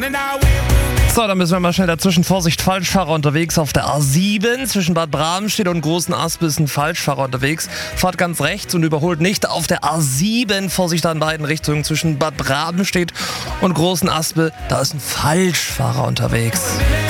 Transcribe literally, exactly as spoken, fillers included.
So, dann müssen wir mal schnell dazwischen. Vorsicht, Falschfahrer unterwegs auf der A sieben. Zwischen Bad Bramstedt und Großenaspe ist ein Falschfahrer unterwegs. Fahrt ganz rechts und überholt nicht auf der A sieben. Vorsicht an beiden Richtungen zwischen Bad Bramstedt und Großenaspe. Da ist ein Falschfahrer unterwegs.